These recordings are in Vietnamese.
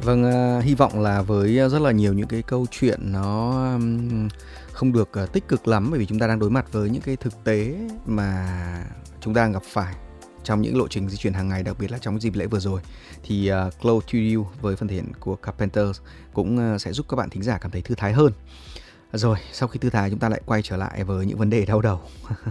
Vâng, hy vọng là với rất là nhiều những cái câu chuyện nó không được tích cực lắm, bởi vì chúng ta đang đối mặt với những cái thực tế mà chúng ta đang gặp phải trong những lộ trình di chuyển hàng ngày, đặc biệt là trong dịp lễ vừa rồi. Thì Close to You với phần thể hiện của Carpenters cũng sẽ giúp các bạn thính giả cảm thấy thư thái hơn. Rồi, sau khi thư thái chúng ta lại quay trở lại với những vấn đề đau đầu.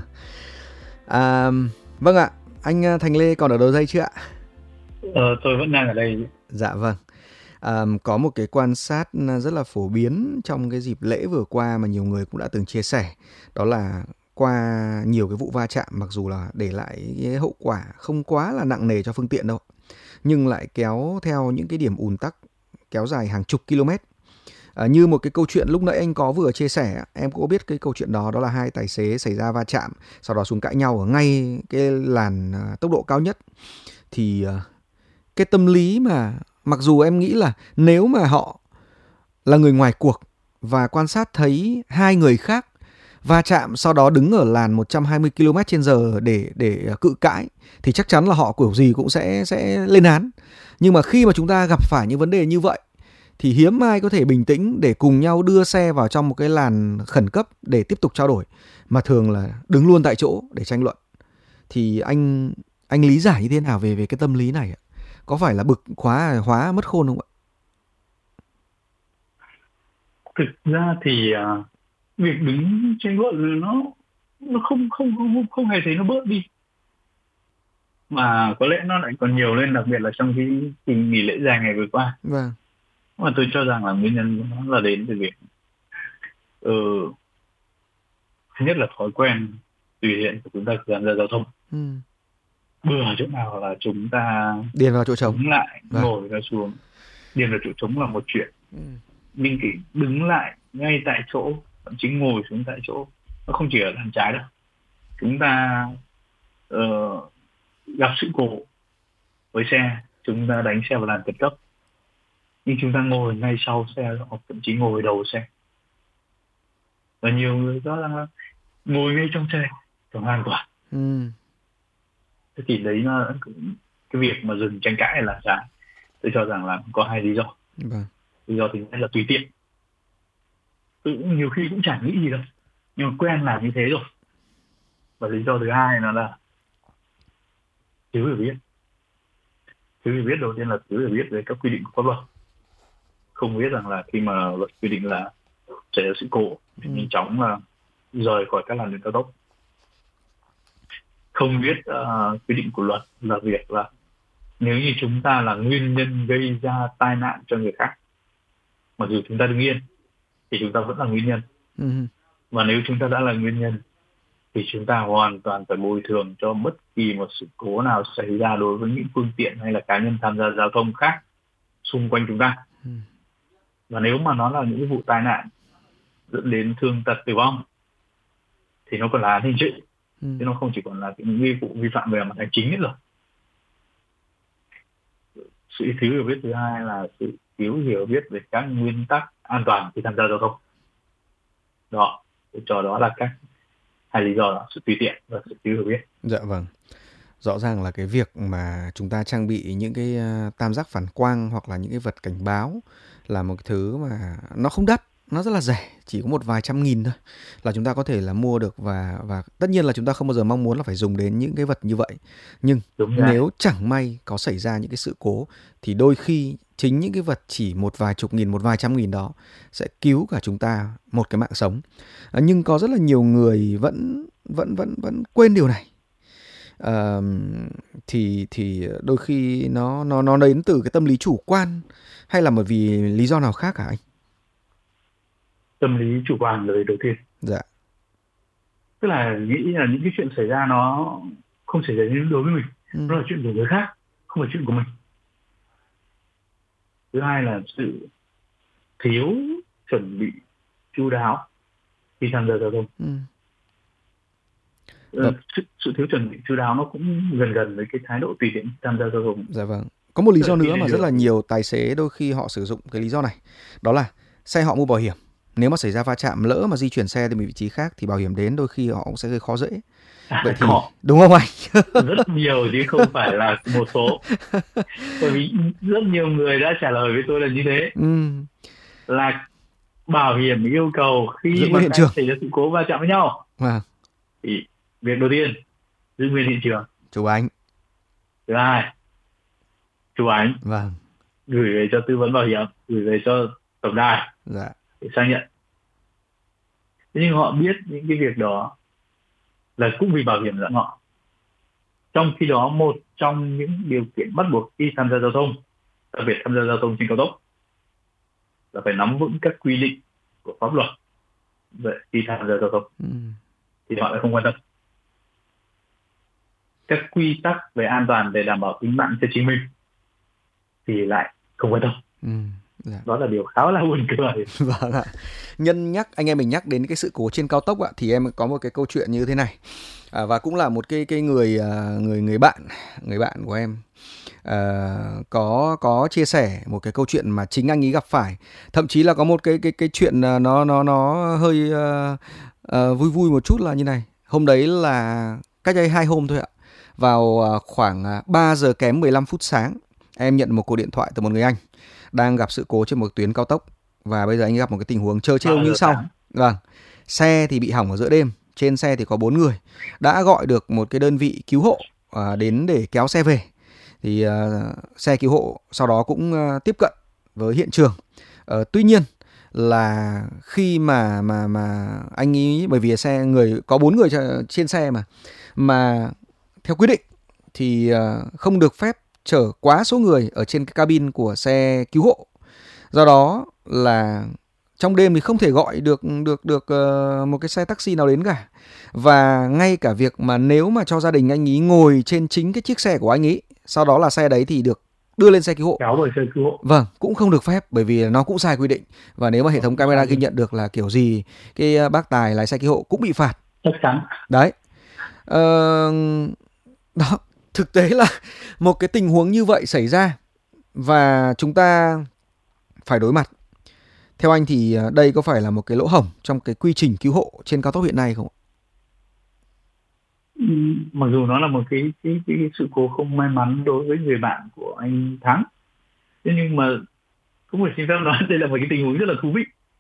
Vâng ạ, anh Thành Lê còn ở đầu dây chưa ạ? Tôi vẫn đang ở đây. Dạ vâng. Có một cái quan sát rất là phổ biến trong cái dịp lễ vừa qua mà nhiều người cũng đã từng chia sẻ, đó là qua nhiều cái vụ va chạm, mặc dù là để lại cái hậu quả không quá là nặng nề cho phương tiện đâu, nhưng lại kéo theo những cái điểm ùn tắc kéo dài hàng chục km. Như một cái câu chuyện lúc nãy anh có vừa chia sẻ, em cũng có biết cái câu chuyện đó, đó là hai tài xế xảy ra va chạm, sau đó xuống cãi nhau ở ngay cái làn tốc độ cao nhất. Thì cái tâm lý mà mặc dù em nghĩ là nếu mà họ là người ngoài cuộc và quan sát thấy hai người khác va chạm sau đó đứng ở làn 120 km/h để cự cãi thì chắc chắn là họ kiểu gì cũng sẽ lên án. Nhưng mà khi mà chúng ta gặp phải những vấn đề như vậy thì hiếm ai có thể bình tĩnh để cùng nhau đưa xe vào trong một cái làn khẩn cấp để tiếp tục trao đổi, mà thường là đứng luôn tại chỗ để tranh luận. Thì anh lý giải như thế nào về cái tâm lý này ạ? Có phải là bực quá hóa mất khôn không ạ? Thực ra thì việc đứng tranh luận nó không hề thấy nó bớt đi, mà có lẽ nó lại còn nhiều lên, đặc biệt là trong cái kỳ nghỉ lễ dài ngày vừa qua. Vâng. Mà tôi cho rằng là nguyên nhân của nó là đến từ việc ờ, thứ nhất là thói quen tùy tiện của chúng ta khi tham gia giao thông. Bừa chỗ nào là chúng ta Điền vào chỗ trống. đứng lại, Vâng. ngồi ra xuống. Điền vào chỗ trống là một chuyện, nhưng cái đứng lại ngay tại chỗ, thậm chí ngồi xuống tại chỗ, nó không chỉ ở làn trái đâu. Chúng ta gặp sự cố với xe, chúng ta đánh xe vào làn khẩn cấp, nhưng chúng ta ngồi ngay sau xe hoặc thậm chí ngồi đầu xe. Và nhiều người cho rằng là ngồi ngay trong xe chẳng an toàn. Thế thì đấy là cái việc mà dừng tranh cãi là sai. Tôi cho rằng là có hai lý do. Vâng. Lý do thứ nhất là tùy tiện. Tôi cũng nhiều khi cũng chẳng nghĩ gì đâu, nhưng mà quen làm như thế rồi. Và lý do thứ hai nó là thiếu hiểu biết. Thiếu hiểu biết đầu tiên là thiếu hiểu biết về các quy định của pháp luật. Không biết rằng là khi mà luật quy định là xảy ra sự cố thì nhanh chóng là rời khỏi các làn đường cao tốc. Không biết quy định của luật là việc là nếu như chúng ta là nguyên nhân gây ra tai nạn cho người khác, mặc dù chúng ta đứng yên thì chúng ta vẫn là nguyên nhân. Và nếu chúng ta đã là nguyên nhân thì chúng ta hoàn toàn phải bồi thường cho bất kỳ một sự cố nào xảy ra đối với những phương tiện hay là cá nhân tham gia giao thông khác xung quanh chúng ta. Và nếu mà nó là những vụ tai nạn dẫn đến thương tật tử vong thì nó còn là hình sự, chứ nó không chỉ còn là những vụ vi phạm về mặt hành chính nữa rồi. Sự thiếu hiểu biết thứ hai là sự thiếu hiểu biết về các nguyên tắc an toàn khi tham gia giao thông. Đó, tôi cho đó là các hai lý do là sự tùy tiện và sự thiếu hiểu biết. Dạ vâng. Rõ ràng là cái việc mà chúng ta trang bị những cái tam giác phản quang hoặc là những cái vật cảnh báo là một cái thứ mà nó không đắt, nó rất là rẻ, chỉ có một vài trăm nghìn thôi là chúng ta có thể là mua được, và tất nhiên là chúng ta không bao giờ mong muốn là phải dùng đến những cái vật như vậy. Nhưng nếu chẳng may có xảy ra những cái sự cố thì đôi khi chính những cái vật chỉ một vài chục nghìn, một vài trăm nghìn đó sẽ cứu cả chúng ta một cái mạng sống. Nhưng có rất là nhiều người vẫn quên điều này. Thì đôi khi nó đến từ cái tâm lý chủ quan hay là bởi vì lý do nào khác hả anh? Tâm lý chủ quan là đầu tiên. Dạ. Tức là nghĩ là những cái chuyện xảy ra nó không xảy ra đối với mình, nó là chuyện của người khác, không phải chuyện của mình. Thứ hai là sự thiếu chuẩn bị chu đáo khi tham gia giao thông. Sự thiếu chuẩn bị chu đáo nó cũng gần với cái thái độ tùy tiện tham gia giao thông. Dạ vâng. Có một lý do nữa mà rất là nhiều tài xế đôi khi họ sử dụng cái lý do này, đó là xe họ mua bảo hiểm. Nếu mà xảy ra va chạm, lỡ mà di chuyển xe đến một vị trí khác thì bảo hiểm đến đôi khi họ cũng sẽ gây khó dễ. Vậy thì Có, đúng không anh? rất nhiều chứ không phải là một số. Bởi vì rất nhiều người đã trả lời với tôi là như thế, là bảo hiểm yêu cầu Giữ khi nguyên mà hiện các anh trường. xảy ra sự cố va chạm với nhau Vâng. thì việc đầu tiên giữ nguyên hiện trường, Chụp ảnh. thứ hai chụp ảnh, Vâng. gửi về cho tư vấn bảo hiểm, gửi về cho tổng đài Dạ. để xác nhận. Thế nhưng họ biết những cái việc đó là cũng vì bảo hiểm dẫn họ. Trong khi đó, một trong những điều kiện bắt buộc khi tham gia giao thông, đặc biệt tham gia giao thông trên cao tốc, là phải nắm vững các quy định của pháp luật về khi tham gia giao thông. Thì họ lại không quan tâm. Các quy tắc về an toàn để đảm bảo tính mạng cho chính mình thì lại không quan tâm. Dạ. Đó là điều khá là buồn cười. Vâng ạ. Nhân nhắc anh em mình nhắc đến cái sự cố trên cao tốc ạ, thì em có một cái câu chuyện như thế này, và cũng là một cái người bạn của em có chia sẻ một cái câu chuyện mà chính anh ấy gặp phải. Thậm chí là có một cái chuyện nó hơi vui vui một chút là như này. Hôm đấy là cách đây 2 hôm thôi ạ. Vào khoảng 3 giờ kém 15 phút sáng, em nhận một cuộc điện thoại từ một người anh đang gặp sự cố trên một tuyến cao tốc, và bây giờ anh gặp một cái tình huống trơ trêu như sau. Vâng, xe thì bị hỏng ở giữa đêm, trên xe thì có 4 người, đã gọi được một cái đơn vị cứu hộ đến để kéo xe về. Thì xe cứu hộ sau đó cũng tiếp cận với hiện trường. Tuy nhiên là khi mà anh ấy, bởi vì xe người có 4 người trên xe mà theo quy định thì không được phép chở quá số người ở trên cái cabin của xe cứu hộ. Do đó là trong đêm thì không thể gọi được một cái xe taxi nào đến cả. Và ngay cả việc mà nếu mà cho gia đình anh ý ngồi trên chính cái chiếc xe của anh ý, sau đó là xe đấy thì được đưa lên xe cứu hộ, kéo vào xe cứu hộ, vâng, cũng không được phép, bởi vì nó cũng sai quy định. Và nếu mà hệ thống camera ghi nhận được là kiểu gì cái bác tài lái xe cứu hộ cũng bị phạt. chắc chắn. Đấy. Đó, thực tế là một cái tình huống như vậy xảy ra và chúng ta phải đối mặt. Theo anh thì đây có phải là một cái lỗ hổng trong cái quy trình cứu hộ trên cao tốc hiện nay không? Mặc dù nó là một cái sự cố không may mắn đối với người bạn của anh Thắng, thế nhưng mà cũng phải xin phép nói đây là một cái tình huống rất là thú vị.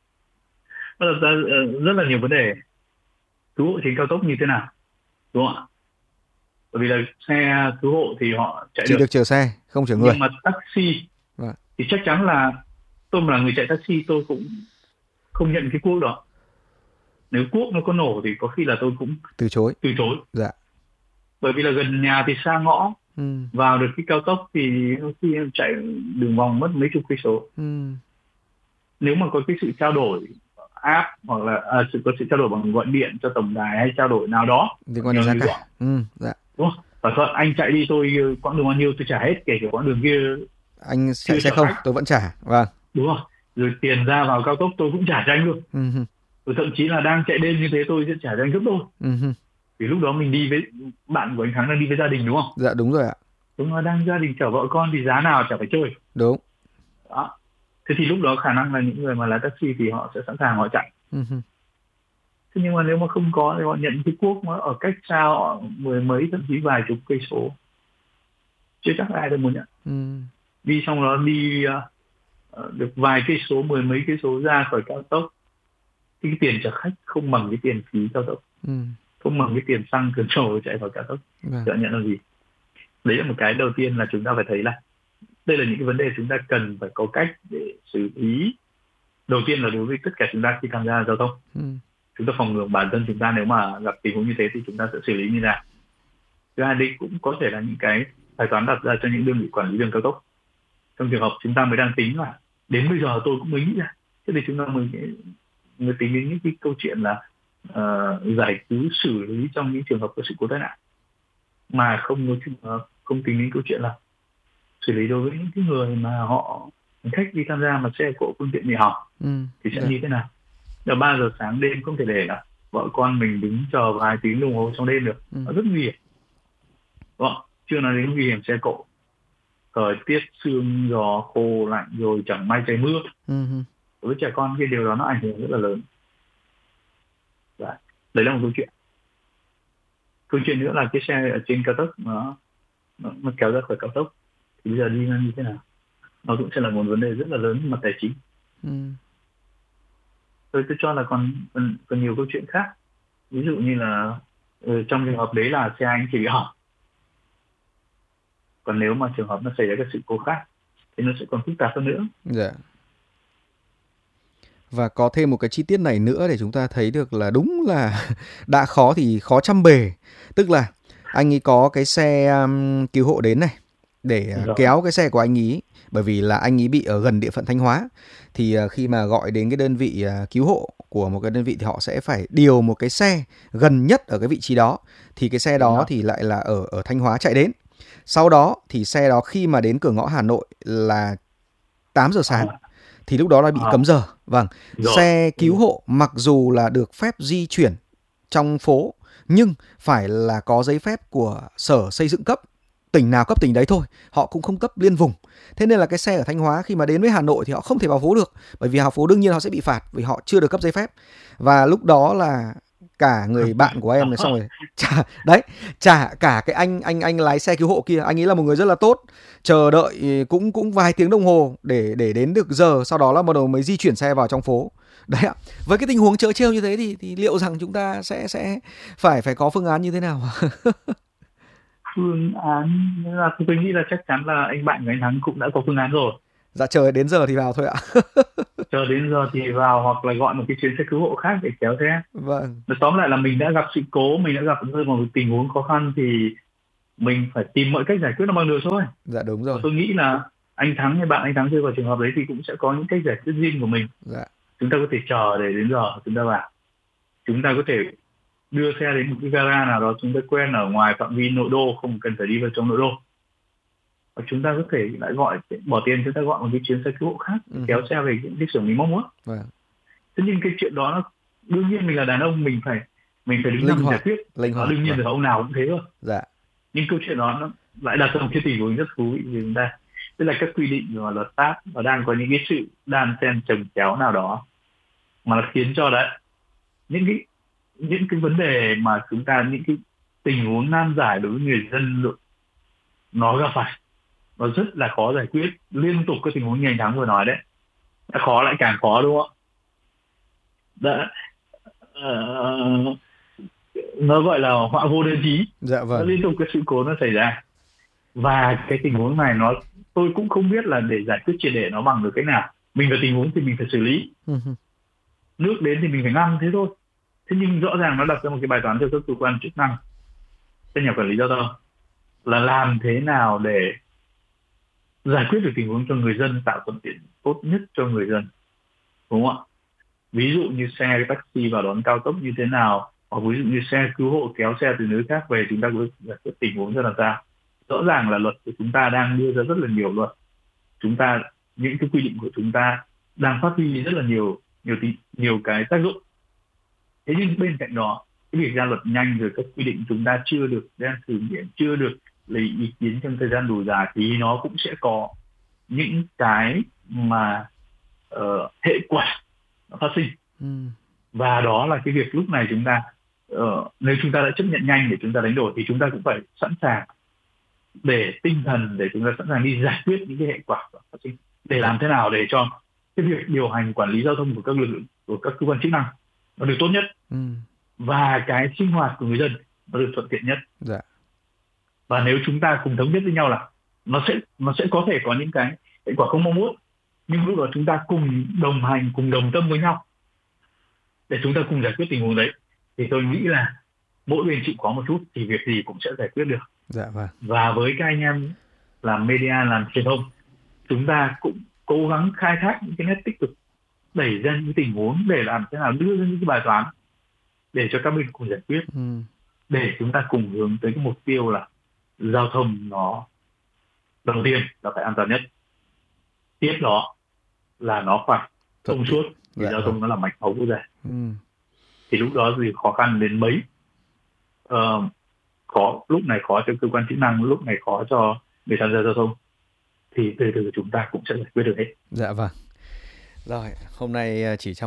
Nó đặt ra rất là nhiều vấn đề. Cứu hộ trên cao tốc như thế nào, đúng không ạ? Bởi vì là xe cứu hộ thì họ chạy chỉ được chở xe, không chở người. Nhưng mà taxi thì chắc chắn là tôi mà là người chạy taxi tôi cũng không nhận cái cuốc đó. Nếu cuốc nó có nổ thì có khi là tôi cũng từ chối. Dạ. Bởi vì là gần nhà thì xa ngõ, vào được cái cao tốc thì khi em chạy đường vòng mất mấy chục cây số. Nếu mà có cái sự trao đổi app hoặc là có sự trao đổi bằng gọi điện cho tổng đài hay trao đổi nào đó liên quan đến giá cả, dạ. Đúng không? Và thôi anh chạy đi, tôi quãng đường bao nhiêu tôi trả hết, kể cả quãng đường kia anh chạy xe không tôi vẫn trả. Vâng, đúng không? Rồi tiền ra vào cao tốc tôi cũng trả cho anh luôn. Rồi thậm chí là đang chạy đêm như thế tôi sẽ trả cho anh gấp đôi. Vì lúc đó mình đi với bạn của anh Thắng, đang đi với gia đình đúng không? Dạ đúng rồi ạ. Đúng là đang gia đình chở vợ con thì giá nào chả phải chơi. Đúng. Đó. Thế thì lúc đó khả năng là những người mà lái taxi thì họ sẽ sẵn sàng họ chạy. Thế nhưng mà nếu mà không có thì họ nhận cái cuốc nó ở cách xa họ mười mấy thậm chí vài chục cây số, chưa chắc ai đâu muốn nhận. Đi xong đó đi được vài cây số, mười mấy cây số ra khỏi cao tốc thì cái tiền chở khách không bằng cái tiền phí cao tốc, không bằng cái tiền xăng cần trổ chạy vào cao tốc. Chợ nhận là gì? Đấy là một cái đầu tiên là chúng ta phải thấy là đây là những cái vấn đề chúng ta cần phải có cách để xử lý. Đầu tiên là đối với tất cả chúng ta khi tham gia giao thông, chúng ta phòng ngừa bản thân chúng ta. Nếu mà gặp tình huống như thế thì chúng ta sẽ xử lý như nào? Thứ hai, đây cũng có thể là những cái bài toán đặt ra cho những đơn vị quản lý đường cao tốc. Trong trường hợp chúng ta mới đang tính là đến bây giờ tôi cũng mới nghĩ ra, thế thì chúng ta mới tính đến những cái câu chuyện là giải cứu xử lý trong những trường hợp có sự cố tai nạn, mà không tính đến câu chuyện là xử lý đối với những cái người mà họ khách đi tham gia mà xe cộ phương tiện bị hỏng thì sẽ như thế nào. Là 3 giờ sáng đêm không thể để là vợ con mình đứng chờ vài tiếng đồng hồ trong đêm được, nó rất nguy hiểm. Chưa nói đến nguy hiểm xe cộ, thời tiết sương gió khô lạnh rồi chẳng may trời mưa. Đối với trẻ con cái điều đó nó ảnh hưởng rất là lớn. Đấy là một câu chuyện. câu chuyện nữa là cái xe ở trên cao tốc nó kéo ra khỏi cao tốc thì bây giờ đi như thế nào, nó cũng sẽ là một vấn đề rất là lớn mặt tài chính. Tôi cho là còn nhiều câu chuyện khác, ví dụ như là trong trường hợp đấy là xe anh chỉ bị hỏng, còn nếu mà trường hợp nó xảy ra các sự cố khác thì nó sẽ còn phức tạp hơn nữa. Dạ. Và có thêm một cái chi tiết này nữa để chúng ta thấy được là đúng là đã khó thì khó trăm bề. Tức là anh ấy có cái xe cứu hộ đến này để kéo cái xe của anh ấy, bởi vì là anh ấy bị ở gần địa phận Thanh Hóa. Thì khi mà gọi đến cái đơn vị cứu hộ của một cái đơn vị thì họ sẽ phải điều một cái xe gần nhất ở cái vị trí đó. Thì cái xe đó thì lại là ở Thanh Hóa chạy đến. Sau đó thì xe đó khi mà đến cửa ngõ Hà Nội là 8 giờ sáng thì lúc đó là bị cấm giờ. Vâng, xe cứu hộ mặc dù là được phép di chuyển trong phố nhưng phải là có giấy phép của Sở Xây dựng cấp, tỉnh nào cấp tỉnh đấy thôi, họ cũng không cấp liên vùng. Thế nên là cái xe ở Thanh Hóa khi mà đến với Hà Nội thì họ không thể vào phố được, bởi vì vào phố đương nhiên họ sẽ bị phạt vì họ chưa được cấp giấy phép. Và lúc đó là cả người bạn của em này, xong rồi trả cả cái anh lái xe cứu hộ kia, anh ấy là một người rất là tốt, chờ đợi cũng vài tiếng đồng hồ để đến được giờ, sau đó là bắt đầu mới di chuyển xe vào trong phố. Đấy ạ. Với cái tình huống trớ trêu như thế thì liệu rằng chúng ta sẽ phải có phương án như thế nào? Phương án là tôi nghĩ là chắc chắn là anh bạn của anh Thắng cũng đã có phương án rồi. Dạ, chờ đến giờ thì vào thôi ạ. Chờ đến giờ thì vào, hoặc là gọi một cái chuyến xe cứu hộ khác để kéo xe. Vâng. Tóm lại là mình đã gặp sự cố, mình đã gặp rơi vào một tình huống khó khăn thì mình phải tìm mọi cách giải quyết nó bằng được thôi. Dạ đúng rồi. Và tôi nghĩ là anh Thắng hay bạn anh Thắng rơi vào trường hợp đấy thì cũng sẽ có những cách giải quyết riêng của mình. Dạ. Chúng ta có thể chờ để đến giờ chúng ta vào. Chúng ta có thể đưa xe đến một cái gara nào đó chúng ta quen ở ngoài phạm vi nội đô, không cần phải đi vào trong nội đô. Và chúng ta có thể lại bỏ tiền chúng ta gọi một cái chuyến xe cứu hộ khác kéo xe về cái xưởng mình mong muốn. Tất nhiên cái chuyện đó đương nhiên mình là đàn ông, mình phải đứng ra giải quyết. Đương nhiên là ông nào cũng thế thôi. Dạ. Nhưng câu chuyện đó nó lại đặt ra một cái tình huống rất thú vị với chúng ta. Tức là các quy định và luật pháp nó đang có những cái sự đan xen chồng chéo nào đó mà nó khiến cho đấy những cái vấn đề mà chúng ta, những cái tình huống nan giải đối với người dân nó gặp phải, nó rất là khó giải quyết. Liên tục cái tình huống như anh Thắng vừa nói đấy, đã khó lại càng khó, đúng không ạ? Nó gọi là họa vô đơn chí. Dạ vâng. Nó liên tục cái sự cố nó xảy ra, và cái tình huống này tôi cũng không biết là để giải quyết triệt để nó bằng được cách nào. Mình vào tình huống thì mình phải xử lý, nước đến thì mình phải ngăn, thế thôi. Thế nhưng rõ ràng nó đặt ra một cái bài toán cho các cơ quan chức năng, các nhà quản lý giao thông, là làm thế nào để giải quyết được tình huống cho người dân, tạo thuận tiện tốt nhất cho người dân, đúng không ạ? Ví dụ như xe taxi vào đón cao tốc như thế nào, hoặc ví dụ như xe cứu hộ kéo xe từ nơi khác về, chúng ta có giải quyết tình huống ra làm sao. Rõ ràng là luật của chúng ta đang đưa ra rất là nhiều luật, những cái quy định của chúng ta đang phát huy rất là nhiều cái tác dụng. Thế nhưng bên cạnh đó, cái việc ra luật nhanh rồi các quy định chúng ta chưa được đang thử nghiệm, chưa được lấy ý kiến trong thời gian đủ dài, thì nó cũng sẽ có những cái mà hệ quả nó phát sinh. Và đó là cái việc lúc này chúng ta nếu chúng ta đã chấp nhận nhanh để chúng ta đánh đổi, thì chúng ta cũng phải sẵn sàng để tinh thần để chúng ta sẵn sàng đi giải quyết những cái hệ quả phát sinh, để làm thế nào để cho cái việc điều hành quản lý giao thông của các lực lượng, của các cơ quan chức năng nó được tốt nhất, và cái sinh hoạt của người dân nó được thuận tiện nhất. Dạ. Và nếu chúng ta cùng thống nhất với nhau là nó sẽ có thể có những cái hệ quả không mong muốn, nhưng lúc đó chúng ta cùng đồng hành, cùng đồng tâm với nhau để chúng ta cùng giải quyết tình huống đấy, thì tôi nghĩ là mỗi bên chịu khó một chút thì việc gì cũng sẽ giải quyết được. Dạ vâng. Và với các anh em làm media, làm truyền thông, chúng ta cũng cố gắng khai thác những cái nét tích cực, đẩy ra những tình huống để làm thế nào đưa ra những cái bài toán để cho các bên cùng giải quyết, để chúng ta cùng hướng tới cái mục tiêu là giao thông nó đầu tiên là phải an toàn nhất, tiếp đó là nó phải thông suốt, thì giao thông nó là mạch máu quốc gia. Thì lúc đó thì khó khăn đến mấy, lúc này khó cho cơ quan chức năng, lúc này khó cho người tham gia giao thông, thì từ từ chúng ta cũng sẽ giải quyết được hết. Dạ vâng. Rồi, hôm nay chỉ trong